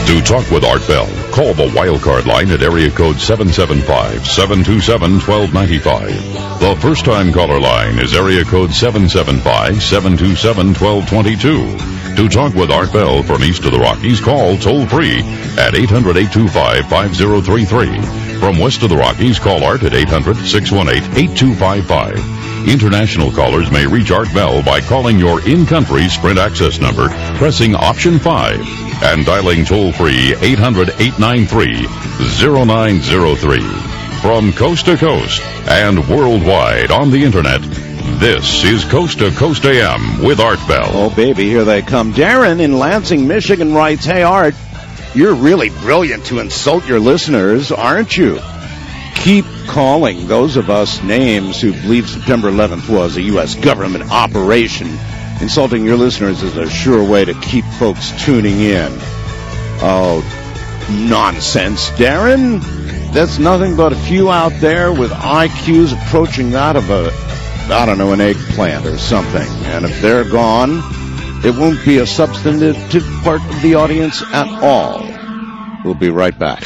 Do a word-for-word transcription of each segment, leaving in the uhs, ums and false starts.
To talk with Art Bell, call the Wildcard line at area code seven seven five, seven two seven, one two nine five. The first-time caller line is area code seven seven five, seven two seven, one two two two. To talk with Art Bell from east of the Rockies, call toll-free at eight hundred, eight two five, five zero three three. From west of the Rockies, call Art at eight hundred, six one eight, eight two five five. International callers may reach Art Bell by calling your in-country Sprint access number, pressing option five, and dialing toll-free eight hundred, eight nine three, zero nine zero three. From coast to coast and worldwide on the internet, this is Coast to Coast A M with Art Bell. Oh, baby, here they come. Darren in Lansing, Michigan writes, "Hey, Art, you're really brilliant to insult your listeners, aren't you? Keep calling those of us names who believe September eleventh was a U S government operation. Insulting your listeners is a sure way to keep folks tuning in." Oh, nonsense, Darren. That's nothing but a few out there with I Qs approaching that of a, I don't know, an eggplant or something. And if they're gone, it won't be a substantive part of the audience at all. We'll be right back.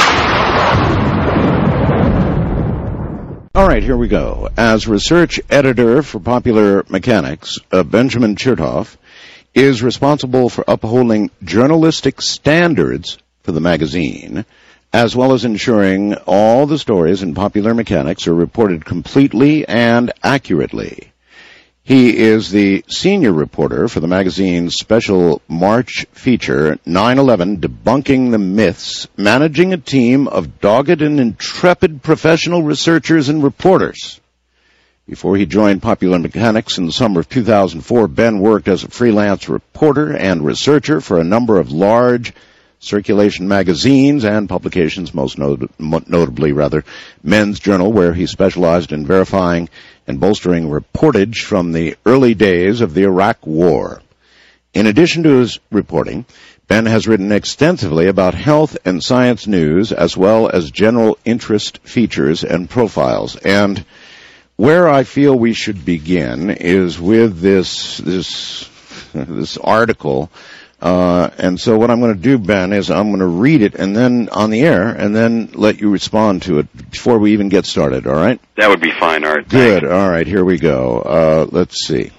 All right, here we go. As research editor for Popular Mechanics, uh, Benjamin Chertoff is responsible for upholding journalistic standards for the magazine, as well as ensuring all the stories in Popular Mechanics are reported completely and accurately. He is the senior reporter for the magazine's special March feature, nine eleven Debunking the Myths, managing a team of dogged and intrepid professional researchers and reporters. Before he joined Popular Mechanics in the summer of two thousand four, Ben worked as a freelance reporter and researcher for a number of large circulation magazines and publications, most not- notably, rather, Men's Journal, where he specialized in verifying and bolstering reportage from the early days of the Iraq War. In addition to his reporting, Ben has written extensively about health and science news, as well as general interest features and profiles. And where I feel we should begin is with this this this article. Uh, and so what I'm going to do, Ben, is I'm going to read it and then on the air and then let you respond to it before we even get started, all right? That would be fine, Art. Good. All right, here we go. Uh, let's see.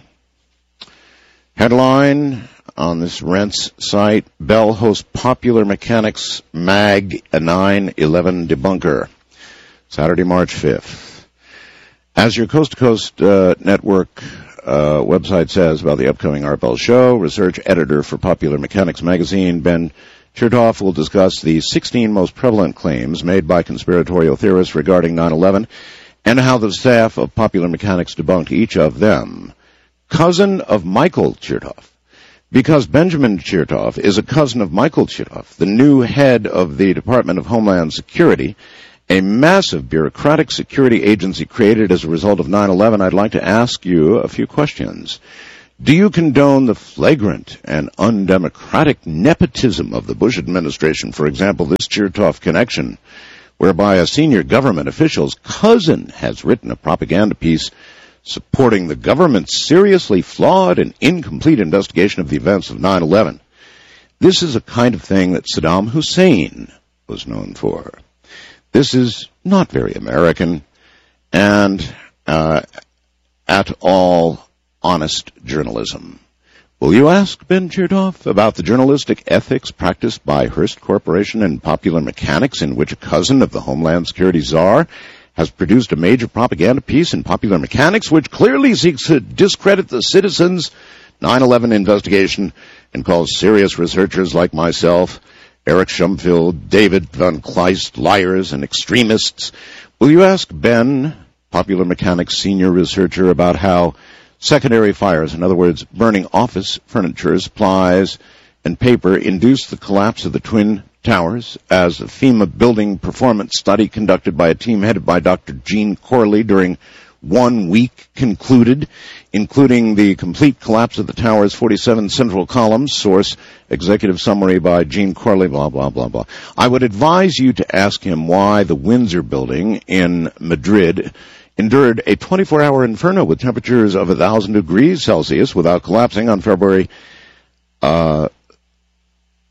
Headline on this Rents site, Bell hosts Popular Mechanics Mag nine eleven Debunker, Saturday, March fifth. As your Coast to Coast uh, network Uh, website says about the upcoming Art Bell show, research editor for Popular Mechanics magazine, Ben Chertoff, will discuss the sixteen most prevalent claims made by conspiratorial theorists regarding nine eleven and how the staff of Popular Mechanics debunked each of them. Cousin of Michael Chertoff. Because Benjamin Chertoff is a cousin of Michael Chertoff, the new head of the Department of Homeland Security, a massive bureaucratic security agency created as a result of nine eleven, I'd like to ask you a few questions. Do you condone the flagrant and undemocratic nepotism of the Bush administration? For example, this Chertoff connection, whereby a senior government official's cousin has written a propaganda piece supporting the government's seriously flawed and incomplete investigation of the events of nine eleven. This is a kind of thing that Saddam Hussein was known for. This is not very American and uh, at all honest journalism. Will you ask Ben Chertoff about the journalistic ethics practiced by Hearst Corporation and Popular Mechanics, in which a cousin of the Homeland Security czar has produced a major propaganda piece in Popular Mechanics which clearly seeks to discredit the citizens' nine eleven investigation and calls serious researchers like myself, Eric Shumfield, David Van Kleist, liars and extremists? Will you ask Ben, Popular Mechanics senior researcher, about how secondary fires, in other words, burning office furniture, supplies, and paper, induced the collapse of the Twin Towers, as a FEMA building performance study conducted by a team headed by Doctor Gene Corley during one week concluded, including the complete collapse of the tower's forty-seven central columns. Source, executive summary by Gene Corley, blah, blah, blah, blah. I would advise you to ask him why the Windsor building in Madrid endured a twenty-four hour inferno with temperatures of one thousand degrees Celsius without collapsing on February, uh,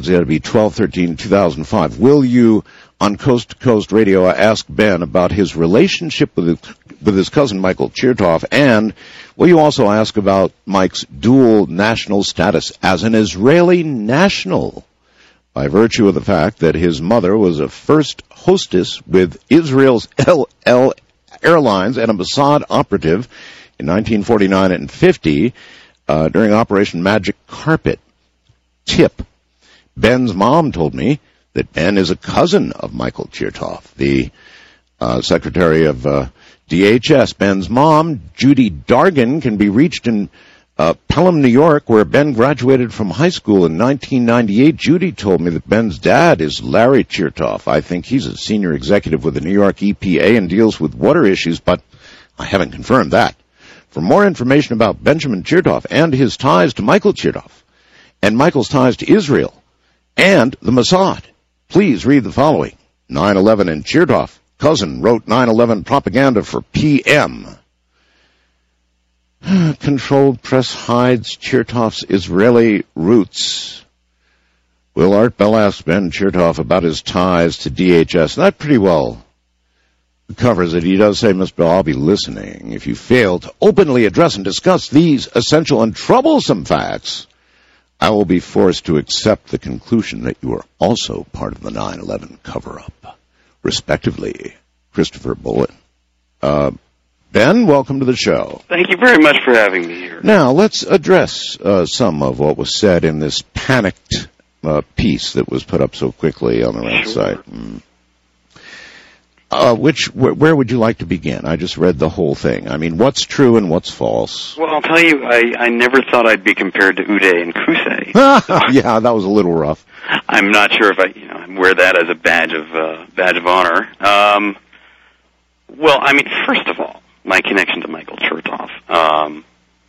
It's got to be twelve thirteen two thousand five. Will you, on Coast to Coast Radio, ask Ben about his relationship with his, with his cousin Michael Chertoff, and will you also ask about Mike's dual national status as an Israeli national, by virtue of the fact that his mother was a first hostess with Israel's L L Airlines and a Mossad operative in nineteen forty-nine and fifty uh, during Operation Magic Carpet. Tip. Ben's mom told me that Ben is a cousin of Michael Chertoff, the uh, secretary of uh, D H S. Ben's mom, Judy Dargan, can be reached in uh, Pelham, New York, where Ben graduated from high school in nineteen ninety-eight. Judy told me that Ben's dad is Larry Chertoff. I think he's a senior executive with the New York E P A and deals with water issues, but I haven't confirmed that. For more information about Benjamin Chertoff and his ties to Michael Chertoff, and Michael's ties to Israel, and the Mossad, please read the following. nine eleven and Chertoff, cousin, wrote nine eleven propaganda for P M. Controlled press hides Chertoff's Israeli roots. Will Art Bell ask Ben Chertoff about his ties to D H S? That pretty well covers it. He does say, Miss Bell, I'll be listening. If you fail to openly address and discuss these essential and troublesome facts, I will be forced to accept the conclusion that you are also part of the nine eleven cover-up. Respectively, Christopher Bullen. Uh, Ben, welcome to the show. Thank you very much for having me here. Now, let's address uh, some of what was said in this panicked uh, piece that was put up so quickly on the website. Sure. Mm. Uh, which, wh- where would you like to begin? I just read the whole thing. I mean, what's true and what's false? Well, I'll tell you, I, I never thought I'd be compared to Uday and Qusay. Yeah, that was a little rough. I'm not sure if I, you know, I wear that as a badge of uh, badge of honor. Um, well, I mean, first of all, my connection to Michael Chertoff. Um,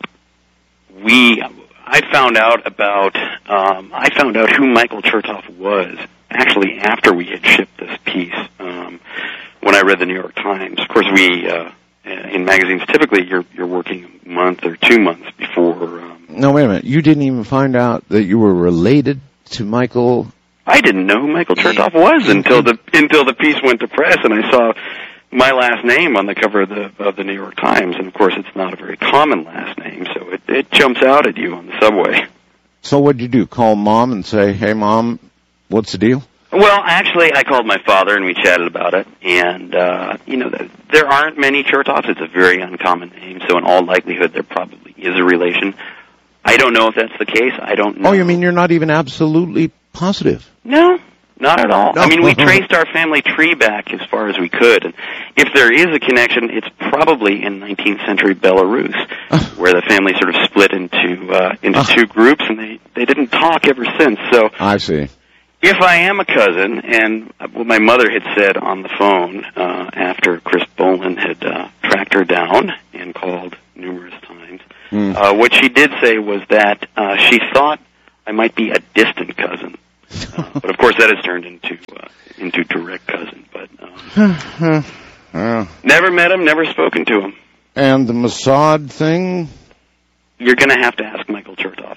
we, I found out about, um, I found out who Michael Chertoff was actually after we had shipped this piece. Um, when I read the New York Times, of course, we uh, in magazines typically you're you're working a month or two months before. Um, no, wait a minute. You didn't even find out that you were related to Michael. I didn't know who Michael Chertoff was until the until the piece went to press, and I saw my last name on the cover of the of the New York Times. And of course, it's not a very common last name, so it it jumps out at you on the subway. So what did you do? Call Mom and say, "Hey, Mom, what's the deal?" Well, actually, I called my father and we chatted about it. And, uh, you know, there aren't many Chertoffs. It's a very uncommon name, so in all likelihood there probably is a relation. I don't know if that's the case. I don't know. Oh, you mean you're not even absolutely positive? No, not at all. No. I mean, we traced our family tree back as far as we could. And if there is a connection, it's probably in nineteenth century Belarus, where the family sort of split into uh, into uh. two groups, and they, they didn't talk ever since. So I see. If I am a cousin, and what my mother had said on the phone uh, after Chris Bolin had uh, tracked her down and called numerous times, mm. uh, what she did say was that uh, she thought I might be a distant cousin. Uh, but of course, that has turned into uh, into direct cousin. But um, uh. never met him, never spoken to him. And the Mossad thing? You're going to have to ask Michael Chertoff.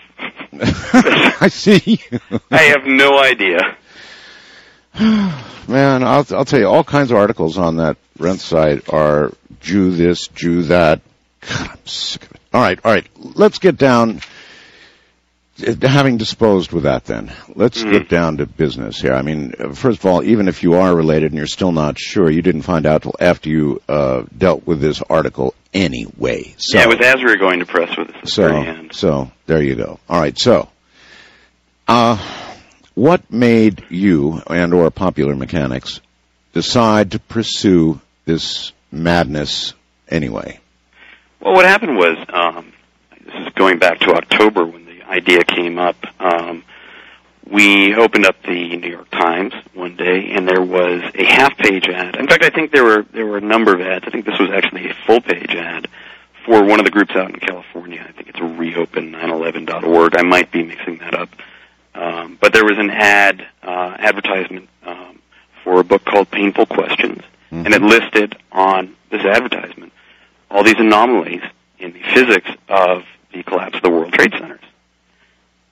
I see. I have no idea. Man, I'll, I'll tell you, all kinds of articles on that rent site are Jew this, Jew that. God, I'm sick of it. All right, all right. Let's get down, having disposed with that then, let's mm-hmm. get down to business here. I mean, first of all, even if you are related and you're still not sure, you didn't find out till after you uh, dealt with this article anyway. So, yeah, it was as we were going to press with it. So, so there you go. All right, so uh, what made you and or Popular Mechanics decide to pursue this madness anyway? Well, what happened was, um, this is going back to October when the idea came up. Um, we opened up the New York Times one day, and there was a half-page ad. In fact, I think there were there were a number of ads. I think this was actually a full-page ad for one of the groups out in California. I think it's reopen nine eleven dot org. I might be mixing that up. Um, but there was an ad, uh, advertisement um, for a book called Painful Questions, mm-hmm. and it listed on this advertisement all these anomalies in the physics of the collapse of the World Trade Centers.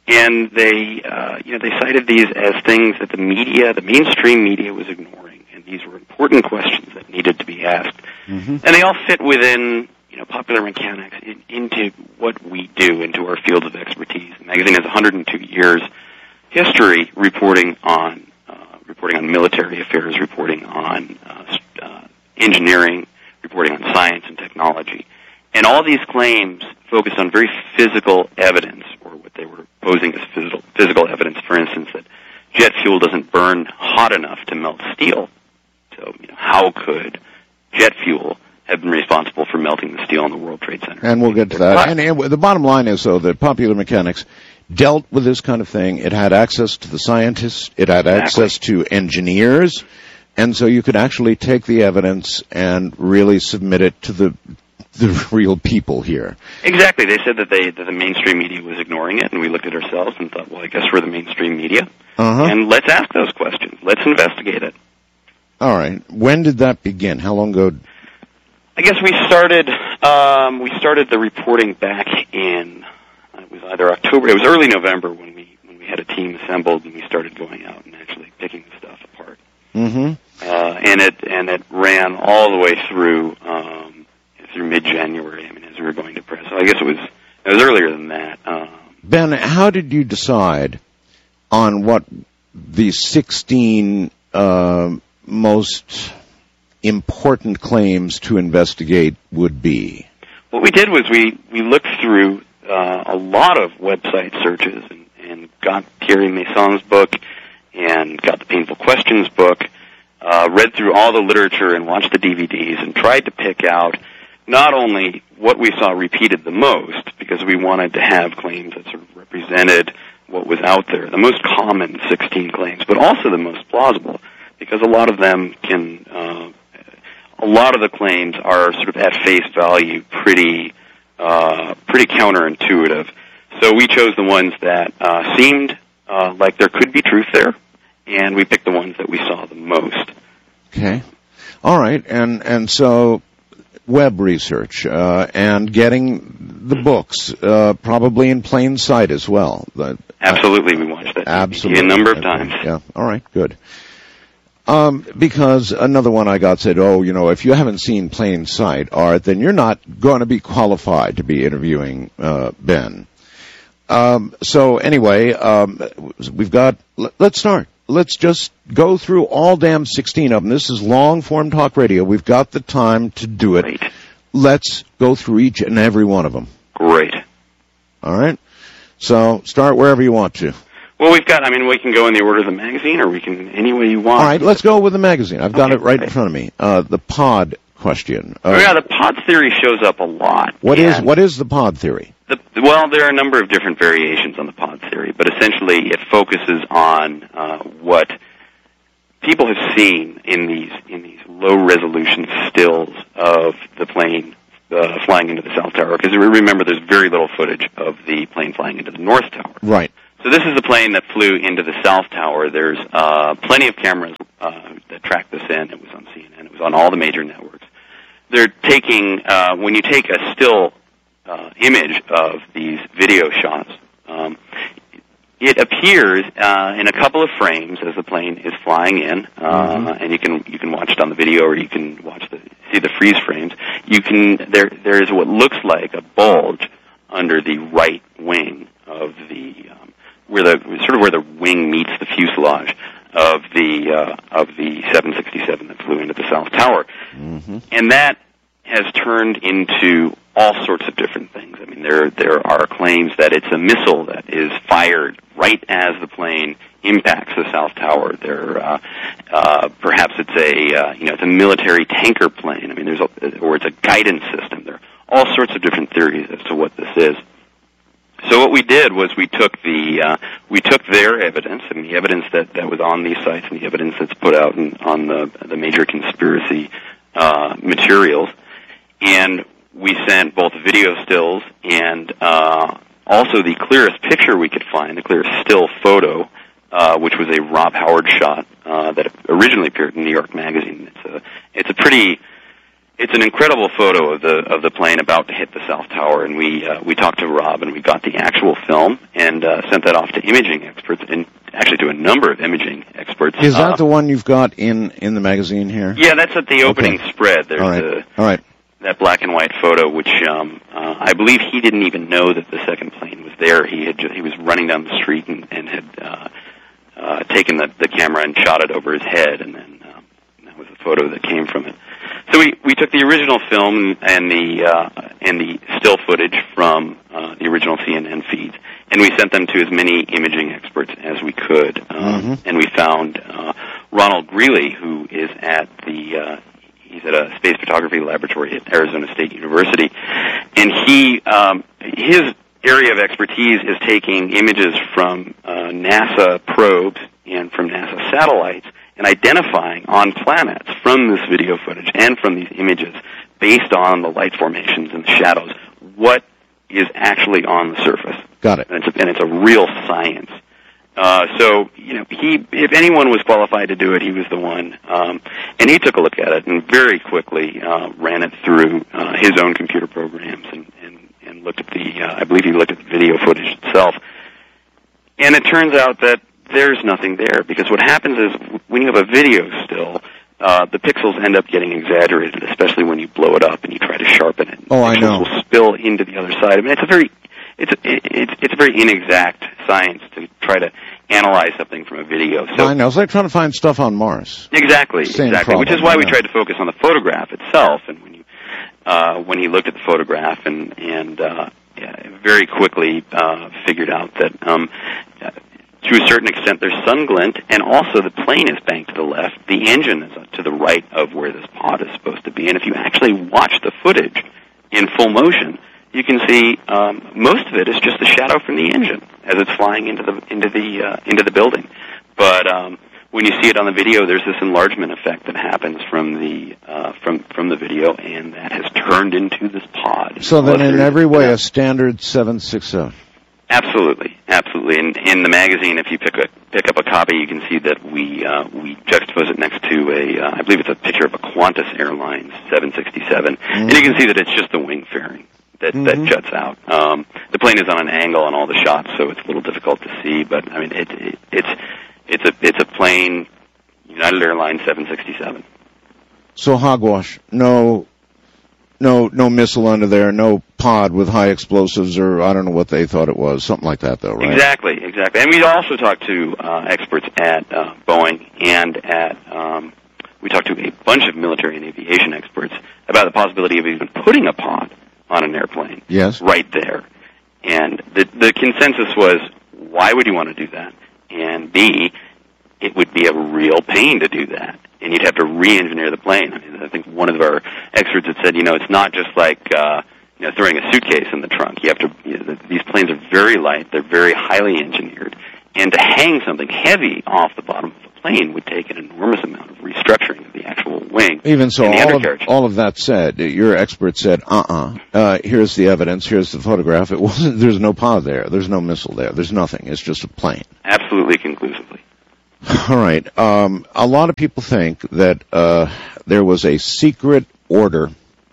and they, uh, you know, they cited these as things that the media, the mainstream media, was ignoring, and these were important questions that needed to be asked. Mm-hmm. And they all fit within, you know, popular mechanics in, into what we do, into our fields of expertise. The magazine has one hundred two years history reporting on uh, reporting on military affairs, reporting on uh, uh, engineering, reporting on science and technology. And all these claims focused on very physical evidence, or what they were posing as physical, physical evidence, for instance, that jet fuel doesn't burn hot enough to melt steel. So, you know, how could jet fuel have been responsible for melting the steel in the World Trade Center? And we'll get to that. And, and the bottom line is, though, that Popular Mechanics dealt with this kind of thing. It had access to the scientists. It had exactly. access to engineers. And so you could actually take the evidence and really submit it to the the real people here. Exactly. They said that they that the mainstream media was ignoring it, and we looked at ourselves and thought, well, I guess we're the mainstream media, uh-huh. and let's ask those questions. Let's investigate it. All right. When did that begin? How long ago? I guess we started um, we started the reporting back in it was either October. It was early November when we when we had a team assembled and we started going out and actually picking the stuff apart. Mm-hmm. Uh, and it and it ran all the way through. Um, through mid-January, I mean, as we were going to press. So I guess it was it was earlier than that. Um, Ben, how did you decide on what the sixteen uh, most important claims to investigate would be? What we did was we, we looked through uh, a lot of website searches and, and got Thierry Meyson's book and got the Painful Questions book, uh, read through all the literature and watched the D V Ds and tried to pick out not only what we saw repeated the most, because we wanted to have claims that sort of represented what was out there, the most common sixteen claims, but also the most plausible, because a lot of them can, uh, a lot of the claims are sort of at face value pretty, uh, pretty counterintuitive. So we chose the ones that uh, seemed uh, like there could be truth there, and we picked the ones that we saw the most. Okay. All right. And, and so web research uh, and getting the books, uh, probably in plain sight as well. The, absolutely, we watched that absolutely a number of times. Yeah, all right, good. Um, because another one I got said, oh, you know, if you haven't seen plain sight, Art, then you're not going to be qualified to be interviewing uh, Ben. Um, so anyway, um, we've got, let's start. Let's just go through all damn sixteen of them. This is long-form talk radio. We've got the time to do it. Great. Let's go through each and every one of them. Great. All right? So start wherever you want to. Well, we've got, I mean, we can go in the order of the magazine, or we can any way you want. All right, let's go with the magazine. I've got okay, it right okay. in front of me. Uh, the pod question. Uh, oh, yeah, the pod theory shows up a lot. What is what is the pod theory? The, well, there are a number of different variations on the pod theory, but essentially it focuses on uh, what people have seen in these in these low-resolution stills of the plane uh, flying into the South Tower. Because remember, there's very little footage of the plane flying into the North Tower. Right. So this is the plane that flew into the South Tower. There's uh, plenty of cameras uh, that tracked this in. It was on C N N. It was on all the major networks. They're taking, uh, when you take a still uh, image of these video shots, um, it appears uh, in a couple of frames as the plane is flying in, uh, mm-hmm. and you can you can watch it on the video, or you can watch the see the freeze frames. You can there there is what looks like a bulge under the right wing of the um, where the sort of where the wing meets the fuselage of the uh, of the seven sixty-seven that flew into the South Tower, mm-hmm. and that has turned into all sorts of different things. I mean, there there are claims that it's a missile that is fired right as the plane impacts the South Tower. There, uh, uh, perhaps it's a uh, you know it's a military tanker plane. I mean, there's a, or it's a guidance system. There are all sorts of different theories as to what this is. So what we did was we took the uh, we took their evidence and the evidence that, that was on these sites and the evidence that's put out in, on the the major conspiracy uh, materials, and we sent both video stills and uh, also the clearest picture we could find, the clearest still photo, uh, which was a Rob Howard shot uh, that originally appeared in New York Magazine. It's a it's a pretty It's an incredible photo of the of the plane about to hit the South Tower, and we uh, we talked to Rob, and we got the actual film and uh, sent that off to imaging experts, and actually to a number of imaging experts. Is that uh, the one you've got in, in the magazine here? Yeah, that's at the opening okay. spread. There's All right. a, All right. that black and white photo, which um, uh, I believe he didn't even know that the second plane was there. He had just, he was running down the street and, and had uh, uh, taken the, the camera and shot it over his head, and then um, that was the photo that came from it. So we, we took the original film and the uh, and the still footage from uh, the original C N N feeds, and we sent them to as many imaging experts as we could. Um, mm-hmm. And we found uh, Ronald Greeley, who is at the uh, he's at a space photography laboratory at Arizona State University, and he um, his area of expertise is taking images from uh, NASA probes and from NASA satellites and identifying on planets from this video footage and from these images, based on the light formations and the shadows, what is actually on the surface. Got it. And it's a, and it's a real science. Uh, so, you know, he, if anyone was qualified to do it, he was the one. Um, and he took a look at it and very quickly uh, ran it through uh, his own computer programs and, and, and looked at the, uh, I believe he looked at the video footage itself. And it turns out that there's nothing there, because what happens is when you have a video still, uh, the pixels end up getting exaggerated, especially when you blow it up and you try to sharpen it. Oh, I know. Pixels will spill into the other side. I mean, it's a very, it's a, it's it's a very inexact science to try to analyze something from a video. So I know. It's like trying to find stuff on Mars. Exactly, Same exactly. problem, Which is why we yeah. tried to focus on the photograph itself. And when you, uh, when he looked at the photograph and and uh, very quickly uh, figured out that. Um, To a certain extent, there's sun glint, and also the plane is banked to the left. The engine is to the right of where this pod is supposed to be. And if you actually watch the footage in full motion, you can see um, most of it is just the shadow from the engine as it's flying into the into the uh, into the building. But um, when you see it on the video, there's this enlargement effect that happens from the uh, from from the video, and that has turned into this pod. So then, in every way, yeah. a standard seven sixty. Absolutely, absolutely. And in the magazine, if you pick a pick up a copy, you can see that we uh, we juxtapose it next to a, uh, I believe it's a picture of a Qantas Airlines seven sixty-seven, mm-hmm. and you can see that it's just the wing fairing that mm-hmm. that juts out. Um, the plane is on an angle on all the shots, so it's a little difficult to see. But I mean, it, it, it's it's a it's a plain United Airlines seven sixty-seven. So hogwash, no. No, no missile under there, no pod with high explosives, or I don't know what they thought it was, something like that, though, right? Exactly, exactly. And we also talked to uh, experts at uh, Boeing and at um, we talked to a bunch of military and aviation experts about the possibility of even putting a pod on an airplane. Yes. Right there. And the the consensus was, why would you want to do that? And B, it would be a real pain to do that. And you'd have to re-engineer the plane. I mean, I think one of our experts had said, you know, it's not just like, uh, you know, throwing a suitcase in the trunk. You have to, you know, these planes are very light. They're very highly engineered. And to hang something heavy off the bottom of the plane would take an enormous amount of restructuring of the actual wing. Even so, and the all of, undercarriage. all of that said, your expert said, uh-uh, uh, here's the evidence, here's the photograph. It wasn't, there's no pod there. There's no missile there. There's nothing. It's just a plane. Absolutely conclusively. All right. Um, a lot of people think that uh, there was a secret order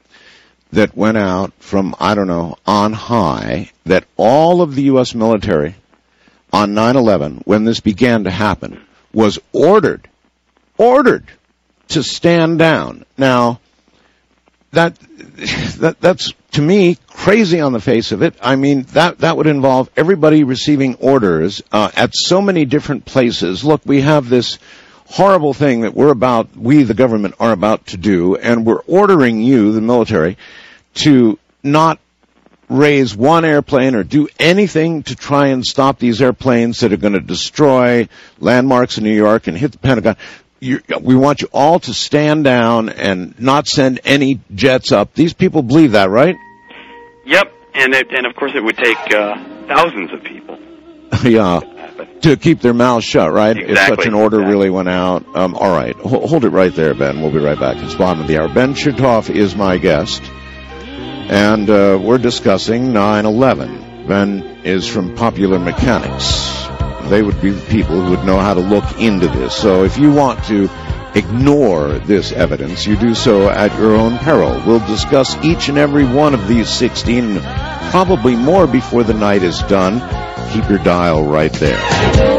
that went out from, I don't know, on high, that all of the U S military on nine eleven, when this began to happen, was ordered, ordered to stand down. Now, that that that's, to me, crazy on the face of it. I mean, that that would involve everybody receiving orders uh, at so many different places. Look, we have this horrible thing that we're about, we, the government, are about to do, and we're ordering you, the military, to not raise one airplane or do anything to try and stop these airplanes that are going to destroy landmarks in New York and hit the Pentagon. You, we want you all to stand down and not send any jets up. These people believe that, right? Yep, and it, and of course it would take uh, thousands of people. Yeah, to keep their mouths shut, right? Exactly. If such an order exactly. really went out. Um, all right, H- hold it right there, Ben. We'll be right back. It's bottom of the hour. Ben Chertoff is my guest, and uh, we're discussing nine eleven. Ben is from Popular Mechanics. They would be the people who would know how to look into this. So if you want to ignore this evidence, you do so at your own peril. We'll discuss each and every one of these sixteen, probably more before the night is done. Keep your dial right there.